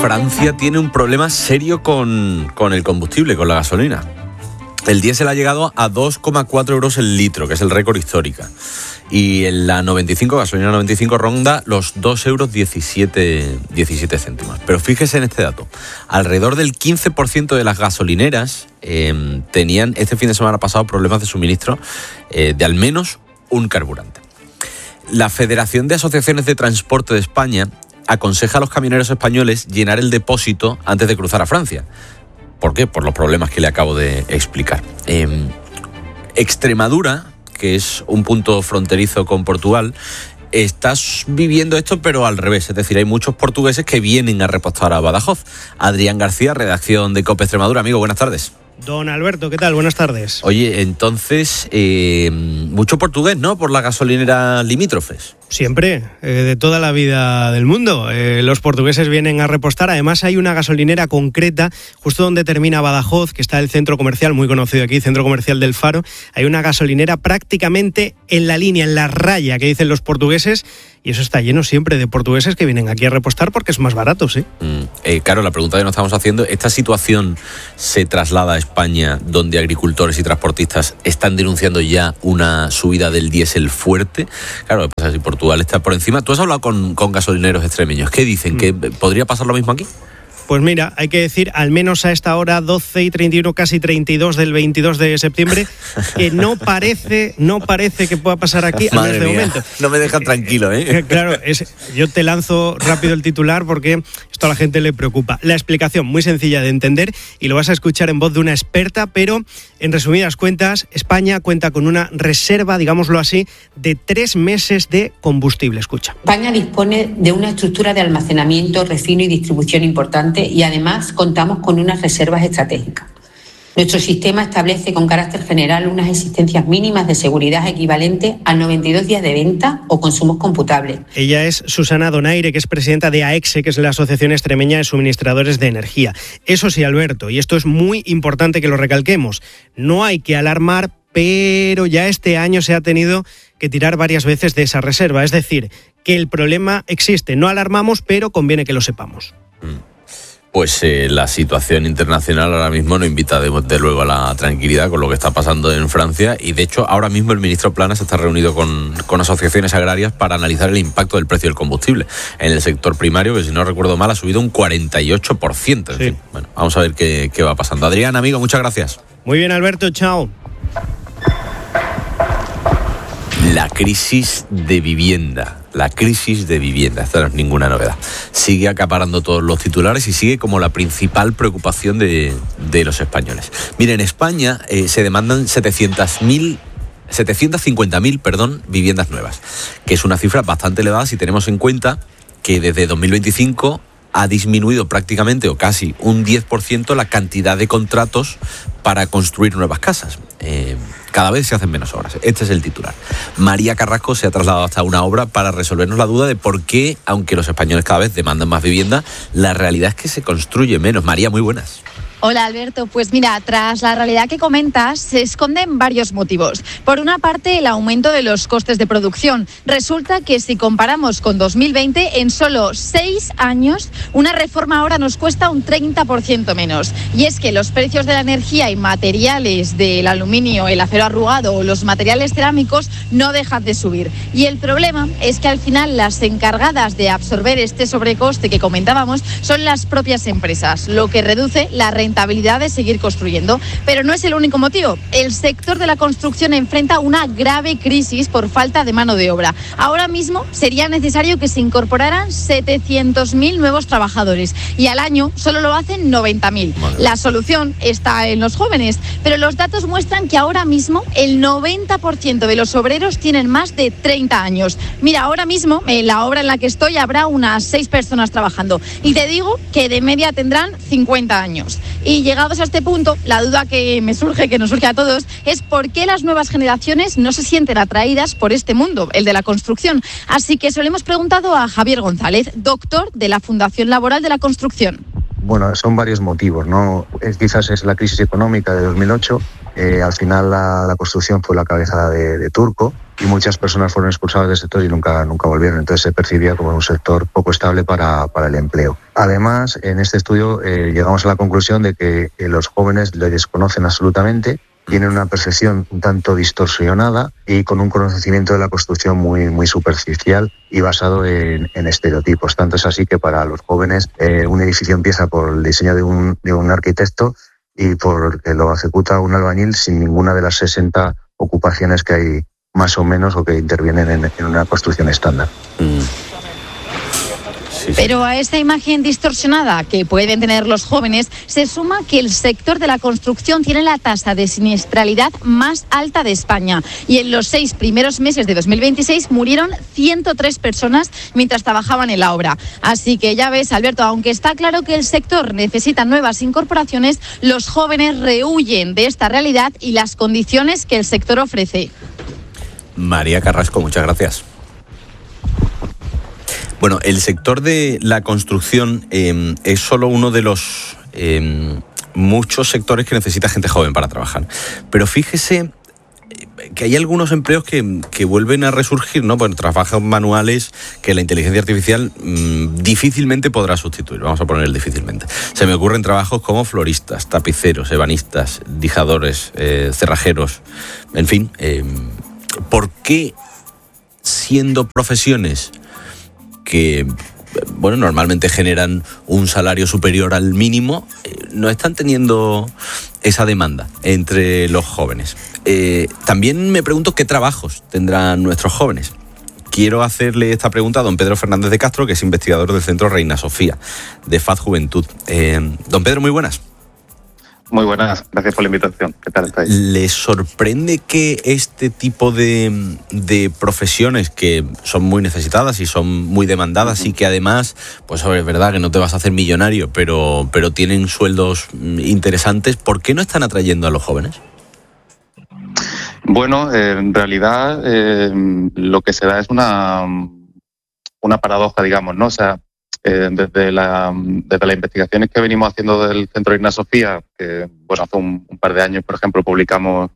Francia tiene un problema serio con el combustible, con la gasolina. El diésel ha llegado a 2,4 euros el litro, que es el récord histórico. Y en la 95, gasolina 95, ronda los 2,17 euros. Pero fíjese en este dato. Alrededor del 15% de las gasolineras tenían este fin de semana pasado problemas de suministro de al menos un carburante. La Federación de Asociaciones de Transporte de España aconseja a los camioneros españoles llenar el depósito antes de cruzar a Francia. ¿Por qué? Por los problemas que le acabo de explicar. Extremadura, que es un punto fronterizo con Portugal, estás viviendo esto pero al revés. Es decir, hay muchos portugueses que vienen a repostar a Badajoz. Adrián García, redacción de COPE Extremadura. Amigo, buenas tardes. Don Alberto, ¿qué tal? Buenas tardes. Oye, entonces, mucho portugués, ¿no? Por las gasolineras limítrofes. Siempre, de toda la vida del mundo. Los portugueses vienen a repostar. Además, hay una gasolinera concreta, justo donde termina Badajoz, que está el centro comercial, muy conocido aquí, Centro Comercial del Faro. Hay una gasolinera prácticamente en la línea, en la raya, que dicen los portugueses. Y eso está lleno siempre de portugueses que vienen aquí a repostar porque es más barato, ¿sí? Claro, la pregunta que nos estamos haciendo, ¿esta situación se traslada a España, donde agricultores y transportistas están denunciando ya una subida del diésel fuerte? Claro, lo que pasa es que Portugal está por encima. ¿Tú has hablado con gasolineros extremeños? ¿Qué dicen? ¿Que podría pasar lo mismo aquí? Pues mira, hay que decir, al menos a esta hora, 12:31, casi 32 del 22 de septiembre, que no parece que pueda pasar aquí, al menos de momento. No me dejan tranquilo, ¿eh? Claro, yo te lanzo rápido el titular porque esto a la gente le preocupa. La explicación, muy sencilla de entender, y lo vas a escuchar en voz de una experta, pero en resumidas cuentas, España cuenta con una reserva, digámoslo así, de 3 meses de combustible. Escucha. España dispone de una estructura de almacenamiento, refino y distribución importante, y además contamos con unas reservas estratégicas. Nuestro sistema establece con carácter general unas existencias mínimas de seguridad equivalentes a 92 días de venta o consumos computables. Ella es Susana Donaire, que es presidenta de AEXE, que es la Asociación Extremeña de Suministradores de Energía. Eso sí, Alberto, y esto es muy importante que lo recalquemos, no hay que alarmar, pero ya este año se ha tenido que tirar varias veces de esa reserva. Es decir, que el problema existe. No alarmamos, pero conviene que lo sepamos. Pues la situación internacional ahora mismo no invita de luego a la tranquilidad con lo que está pasando en Francia, y de hecho ahora mismo el ministro Planas está reunido con asociaciones agrarias para analizar el impacto del precio del combustible en el sector primario, que si no recuerdo mal ha subido un 48%. En fin, bueno, vamos a ver qué va pasando. Adrián, amigo, muchas gracias. Muy bien, Alberto, chao. La crisis de vivienda. Esta no es ninguna novedad. Sigue acaparando todos los titulares y sigue como la principal preocupación de los españoles. Mira, en España se demandan 750.000 viviendas nuevas, que es una cifra bastante elevada si tenemos en cuenta que desde 2025 ha disminuido prácticamente o casi un 10% la cantidad de contratos para construir nuevas casas. Cada vez se hacen menos obras. Este es el titular. María Carrasco se ha trasladado hasta una obra para resolvernos la duda de por qué, aunque los españoles cada vez demandan más vivienda, la realidad es que se construye menos. María, muy buenas. Hola, Alberto. Pues mira, tras la realidad que comentas, se esconden varios motivos. Por una parte, el aumento de los costes de producción. Resulta que si comparamos con 2020, en solo 6 años, una reforma ahora nos cuesta un 30% menos. Y es que los precios de la energía y materiales del aluminio, el acero arrugado o los materiales cerámicos no dejan de subir. Y el problema es que al final las encargadas de absorber este sobrecoste que comentábamos son las propias empresas, lo que reduce la rentabilidad de seguir construyendo. Pero no es el único motivo. El sector de la construcción enfrenta una grave crisis por falta de mano de obra. Ahora mismo sería necesario que se incorporaran 700.000 nuevos trabajadores y al año solo lo hacen 90.000. La solución está en los jóvenes, pero los datos muestran que ahora mismo el 90% de los obreros tienen más de 30 años. Mira, ahora mismo en la obra en la que estoy habrá unas 6 personas trabajando y te digo que de media tendrán 50 años. Y llegados a este punto, la duda que nos surge a todos, es por qué las nuevas generaciones no se sienten atraídas por este mundo, el de la construcción. Así que se lo hemos preguntado a Javier González, doctor de la Fundación Laboral de la Construcción. Bueno, son varios motivos, ¿no? Quizás es la crisis económica de 2008. Al final la construcción fue la cabeza de turco y muchas personas fueron expulsadas del sector y nunca volvieron. Entonces se percibía como un sector poco estable para el empleo. Además, en este estudio llegamos a la conclusión de que los jóvenes le desconocen absolutamente, tienen una percepción un tanto distorsionada y con un conocimiento de la construcción muy superficial y basado en estereotipos. Tanto es así que para los jóvenes un edificio empieza por el diseño de un arquitecto y por que lo ejecuta un albañil sin ninguna de las 60 ocupaciones que hay más o menos o que intervienen en una construcción estándar. Pero a esta imagen distorsionada que pueden tener los jóvenes se suma que el sector de la construcción tiene la tasa de siniestralidad más alta de España y en los 6 primeros meses de 2026 murieron 103 personas mientras trabajaban en la obra. Así que ya ves, Alberto, aunque está claro que el sector necesita nuevas incorporaciones, los jóvenes rehuyen de esta realidad y las condiciones que el sector ofrece. María Carrasco, muchas gracias. Bueno, el sector de la construcción es solo uno de los muchos sectores que necesita gente joven para trabajar. Pero fíjese que hay algunos empleos que vuelven a resurgir, ¿no? Pues trabajos manuales que la inteligencia artificial difícilmente podrá sustituir. Vamos a poner el difícilmente. Se me ocurren trabajos como floristas, tapiceros, ebanistas, lijadores, cerrajeros, en fin. ¿Por qué, siendo profesiones que normalmente generan un salario superior al mínimo, no están teniendo esa demanda entre los jóvenes? También me pregunto qué trabajos tendrán nuestros jóvenes. Quiero hacerle esta pregunta a don Pedro Fernández de Castro, que es investigador del Centro Reina Sofía, de FAD Juventud. Don Pedro, muy buenas. Muy buenas, gracias por la invitación. ¿Qué tal estáis? ¿Les sorprende que este tipo de profesiones que son muy necesitadas y son muy demandadas y que además, pues es verdad que no te vas a hacer millonario, pero tienen sueldos interesantes, ¿por qué no están atrayendo a los jóvenes? Bueno, en realidad lo que se da es una paradoja, digamos, ¿no? O sea, desde las investigaciones que venimos haciendo del Centro Reina Sofía, que hace un par de años, por ejemplo, publicamos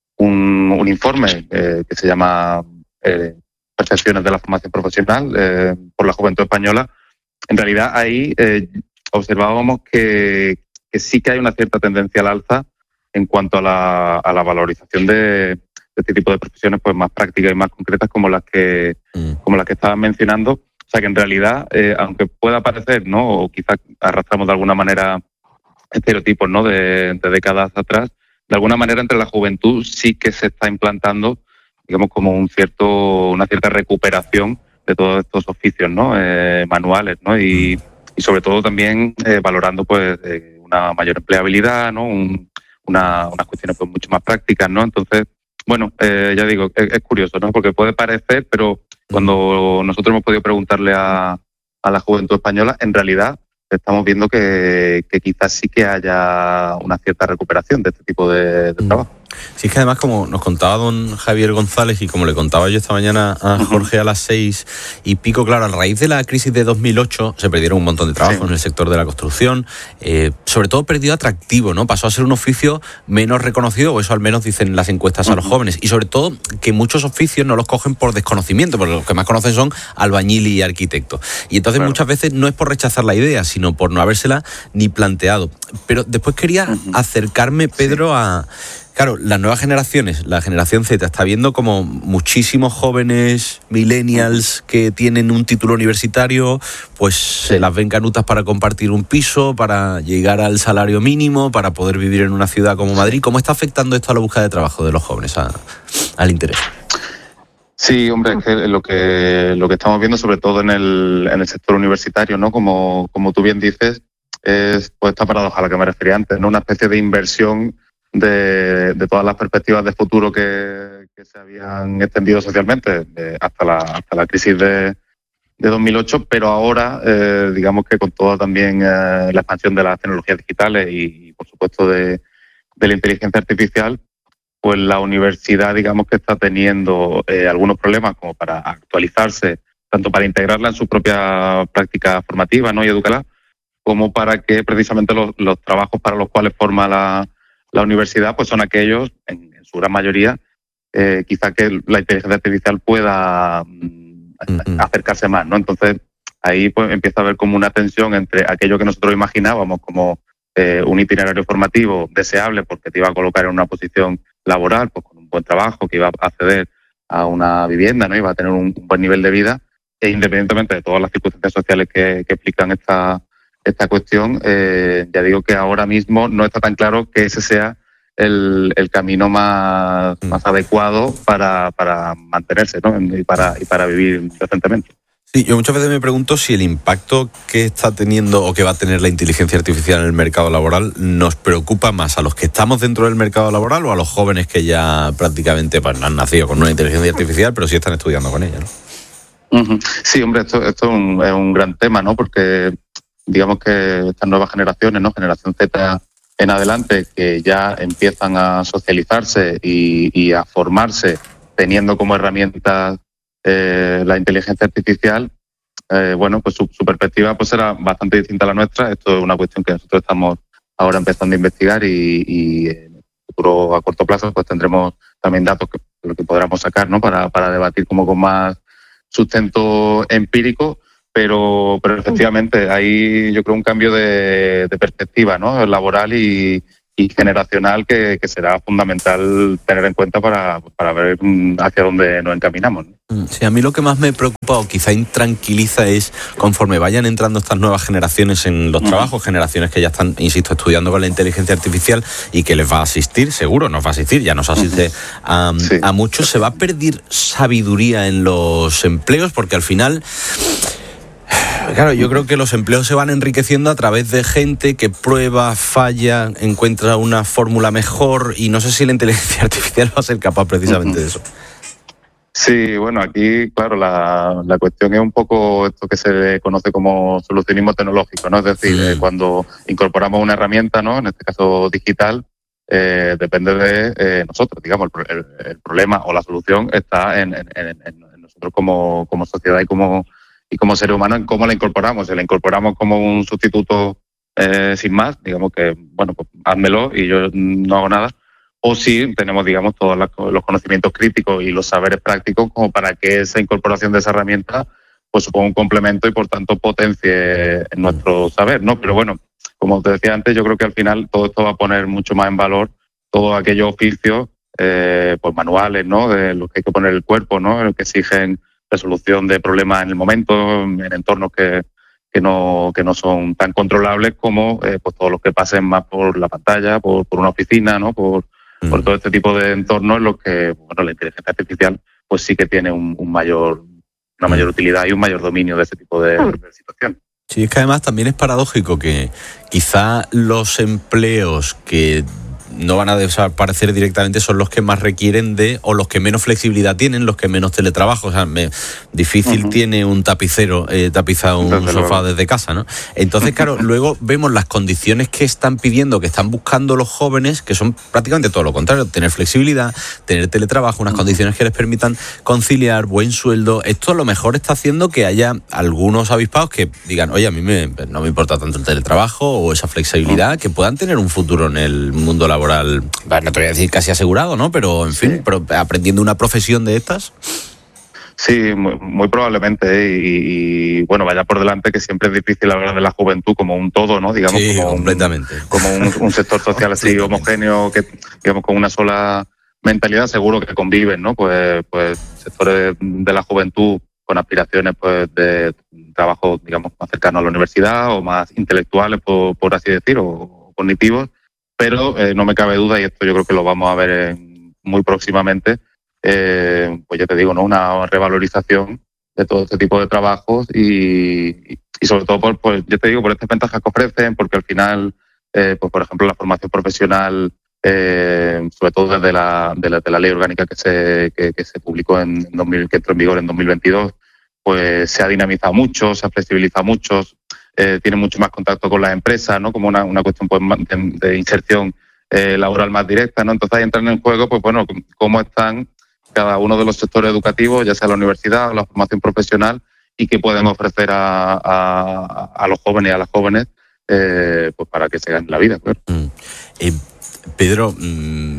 un informe que se llama Percepciones de la formación profesional por la juventud española. En realidad ahí observábamos que sí que hay una cierta tendencia al alza en cuanto a la valorización de este tipo de profesiones pues más prácticas y más concretas como las que estaban mencionando. O sea que en realidad, aunque pueda parecer, ¿no? O quizás arrastramos de alguna manera estereotipos, ¿no? de décadas atrás, de alguna manera entre la juventud sí que se está implantando, digamos, como una cierta recuperación de todos estos oficios, ¿no? Manuales, ¿no? Y sobre todo también valorando pues una mayor empleabilidad, ¿no? Unas cuestiones pues mucho más prácticas, ¿no? Entonces, bueno, ya digo, es curioso, ¿no? Porque puede parecer, pero cuando nosotros hemos podido preguntarle a la juventud española, en realidad estamos viendo que quizás sí que haya una cierta recuperación de este tipo de trabajo. Sí, es que además, como nos contaba don Javier González y como le contaba yo esta mañana a Jorge a las 6:00, claro, a raíz de la crisis de 2008 se perdieron un montón de trabajos en el sector de la construcción. Sobre todo perdió atractivo, ¿no? Pasó a ser un oficio menos reconocido, o eso al menos dicen las encuestas a los jóvenes. Y sobre todo que muchos oficios no los cogen por desconocimiento, porque los que más conocen son albañil y arquitecto. Y entonces muchas veces no es por rechazar la idea, sino por no habérsela ni planteado. Pero después quería acercarme, Pedro, a... Claro, las nuevas generaciones, la generación Z, está viendo como muchísimos jóvenes millennials que tienen un título universitario, pues se las ven canutas para compartir un piso, para llegar al salario mínimo, para poder vivir en una ciudad como Madrid. ¿Cómo está afectando esto a la búsqueda de trabajo de los jóvenes, al interés? Sí, hombre, es que lo que estamos viendo, sobre todo en el sector universitario, ¿no? Como tú bien dices, es pues esta paradoja a la que me refería antes, ¿no? Una especie de inversión de todas las perspectivas de futuro que se habían extendido socialmente hasta la crisis de 2008, pero ahora, digamos que con toda también la expansión de las tecnologías digitales y por supuesto de la inteligencia artificial, pues la universidad, digamos que está teniendo algunos problemas como para actualizarse, tanto para integrarla en su propia práctica formativa, ¿no? Y educarla, como para que precisamente los trabajos para los cuales forma la universidad pues son aquellos, en su gran mayoría, quizá que la inteligencia artificial pueda acercarse más, ¿no? Entonces, ahí pues empieza a haber como una tensión entre aquello que nosotros imaginábamos como un itinerario formativo deseable porque te iba a colocar en una posición laboral, pues con un buen trabajo, que iba a acceder a una vivienda, ¿no? Iba a tener un buen nivel de vida, e independientemente de todas las circunstancias sociales que explican esta cuestión, ya digo que ahora mismo no está tan claro que ese sea el camino más adecuado para mantenerse, ¿no? y para vivir decentemente. Sí, yo muchas veces me pregunto si el impacto que está teniendo o que va a tener la inteligencia artificial en el mercado laboral nos preocupa más a los que estamos dentro del mercado laboral o a los jóvenes que ya prácticamente pues, han nacido con una inteligencia artificial, pero sí están estudiando con ella, ¿no? Sí, hombre, esto es un gran tema, ¿no? Porque digamos que estas nuevas generaciones, ¿no? Generación Z en adelante, que ya empiezan a socializarse y a formarse teniendo como herramientas la inteligencia artificial, bueno, pues su perspectiva pues será bastante distinta a la nuestra. Esto es una cuestión que nosotros estamos ahora empezando a investigar y en el futuro a corto plazo pues tendremos también datos que podremos sacar, ¿no? Para debatir como con más sustento empírico, pero efectivamente hay yo creo un cambio de perspectiva, ¿no? Laboral y generacional que será fundamental tener en cuenta para ver hacia dónde nos encaminamos, ¿no? Sí, a mí lo que más me preocupa o quizá intranquiliza es conforme vayan entrando estas nuevas generaciones en los trabajos, generaciones que ya están, insisto, estudiando con la inteligencia artificial y que les va a asistir, seguro nos va a asistir, ya nos asiste a muchos, se va a perder sabiduría en los empleos porque al final... Claro, yo creo que los empleos se van enriqueciendo a través de gente que prueba, falla, encuentra una fórmula mejor y no sé si la inteligencia artificial va a ser capaz precisamente de eso. Sí, bueno, aquí, claro, la cuestión es un poco esto que se conoce como solucionismo tecnológico, ¿no? Es decir, cuando incorporamos una herramienta, ¿no? En este caso digital, depende de nosotros, digamos, el problema o la solución está en nosotros como sociedad y como ser humano en cómo la incorporamos. Si la incorporamos como un sustituto sin más, digamos que, bueno, pues házmelo y yo no hago nada. O si tenemos, digamos, todos los conocimientos críticos y los saberes prácticos como para que esa incorporación de esa herramienta pues suponga un complemento y, por tanto, potencie nuestro saber, ¿no? Pero bueno, como te decía antes, yo creo que al final todo esto va a poner mucho más en valor todos aquellos oficios pues manuales, ¿no? De los que hay que poner el cuerpo, ¿no? Que exigen resolución de problemas en el momento, en entornos que no son tan controlables como pues todos los que pasen más por la pantalla, por una oficina, ¿no? Por todo este tipo de entornos en los que bueno, la inteligencia artificial pues sí que tiene una mayor utilidad y un mayor dominio de ese tipo de situación. Sí, es que además también es paradójico que quizá los empleos que no van a desaparecer directamente son los que más requieren o los que menos flexibilidad tienen, los que menos teletrabajo. O sea, difícil tiene un tapicero tapizar un sofá desde casa, ¿no? Entonces, claro, luego vemos las condiciones que están pidiendo, que están buscando los jóvenes, que son prácticamente todo lo contrario, tener flexibilidad, tener teletrabajo, unas condiciones que les permitan conciliar, buen sueldo. Esto a lo mejor está haciendo que haya algunos avispados que digan, oye, a mí no me importa tanto el teletrabajo o esa flexibilidad, que puedan tener un futuro en el mundo laboral. No te voy a decir casi asegurado, ¿no? Pero, en fin, pero aprendiendo una profesión de estas. Sí, muy probablemente. Y bueno, vaya por delante que siempre es difícil hablar de la juventud como un todo, ¿no? Digamos, sí, completamente. Como un sector social así homogéneo, que digamos con una sola mentalidad, seguro que conviven, ¿no? Pues sectores de la juventud con aspiraciones pues de trabajo, digamos, más cercano a la universidad o más intelectuales, por así decir, o cognitivos. Pero no me cabe duda, y esto yo creo que lo vamos a ver muy próximamente, pues ya te digo, ¿no? Una revalorización de todo este tipo de trabajos y sobre todo por ya te digo, por estas ventajas que ofrecen, porque al final, pues por ejemplo, la formación profesional, sobre todo desde la ley orgánica que se publicó que entró en vigor en 2022, pues se ha dinamizado mucho, se ha flexibilizado mucho. Tiene mucho más contacto con las empresas, ¿no? Como una cuestión pues, de inserción laboral más directa, ¿no? Entonces ahí entran en juego, pues bueno, cómo están cada uno de los sectores educativos, ya sea la universidad o la formación profesional, y qué pueden ofrecer a los jóvenes y a las jóvenes pues para que se ganen la vida, claro. Pedro,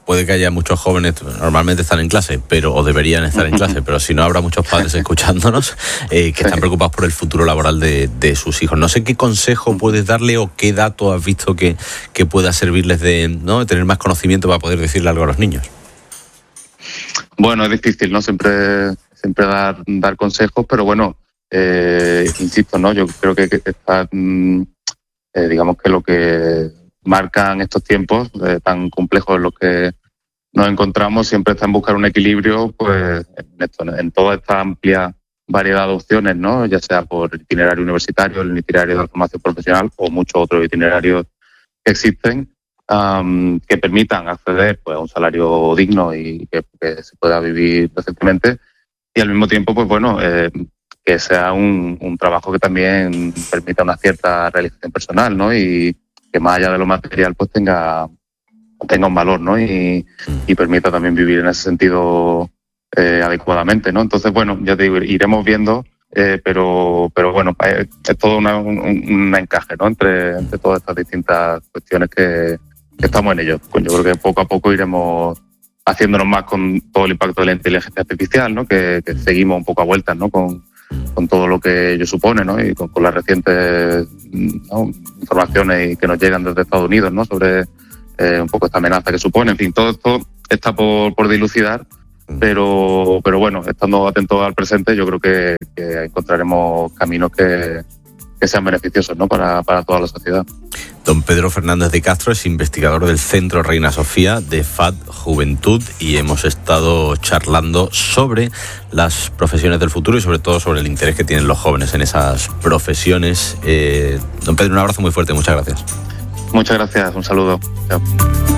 puede que haya muchos jóvenes, normalmente están en clase, o deberían estar en clase, pero si no habrá muchos padres escuchándonos que están preocupados por el futuro laboral de sus hijos. No sé qué consejo puedes darle o qué dato has visto que pueda servirles de tener más conocimiento para poder decirle algo a los niños. Bueno, es difícil, ¿no? Siempre dar consejos, pero bueno, insisto, ¿no? Yo creo que está, digamos que lo que marcan estos tiempos tan complejos en los que nos encontramos siempre está en buscar un equilibrio, pues en toda esta amplia variedad de opciones, ¿no? Ya sea por el itinerario universitario, el itinerario de la formación profesional o muchos otros itinerarios que existen, que permitan acceder pues a un salario digno y que se pueda vivir decentemente, y al mismo tiempo pues bueno, que sea un trabajo que también permita una cierta realización personal, ¿no? Y que más allá de lo material pues tenga un valor, ¿no? Y permita también vivir en ese sentido adecuadamente, ¿no? Entonces bueno, ya te digo, iremos viendo, pero bueno, es todo un encaje, ¿no? Entre todas estas distintas cuestiones que estamos en ello. Yo creo que poco a poco iremos haciéndonos más con todo el impacto de la inteligencia artificial, ¿no? Que seguimos un poco a vueltas, ¿no? Con todo lo que ello supone, ¿no? Y con las recientes, ¿no?, informaciones que nos llegan desde Estados Unidos, ¿no? Sobre un poco esta amenaza que supone. En fin, todo esto está por dilucidar, pero bueno, estando atentos al presente, yo creo que encontraremos caminos que sean beneficiosos, ¿no? para toda la sociedad. Don Pedro Fernández de Castro es investigador del Centro Reina Sofía de FAD Juventud y hemos estado charlando sobre las profesiones del futuro y sobre todo sobre el interés que tienen los jóvenes en esas profesiones. Don Pedro, un abrazo muy fuerte, muchas gracias. Muchas gracias, un saludo. Chao.